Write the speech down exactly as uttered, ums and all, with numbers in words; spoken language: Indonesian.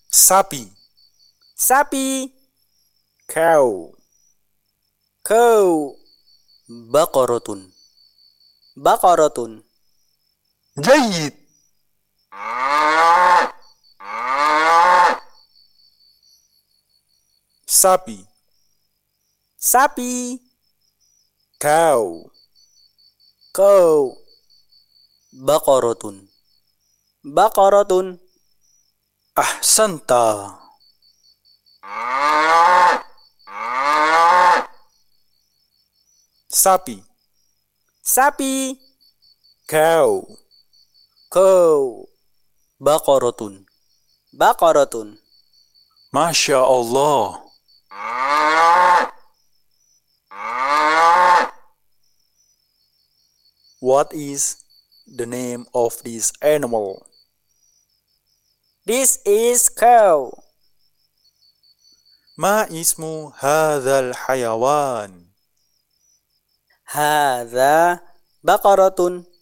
Sapi. Sapi. Cow. Cow. Baqaratun. Baqaratun. جيد. Sapi. Sapi. Cow. Cow. Baqaratun. Baqaratun. أحسنت. Sapi. Sapi. Cow. Cow. Baqaratun. Baqaratun. Masya Allah. What is the name of this animal? This is cow. ما اسم هذا الحيوان؟ Hadza baqaratun.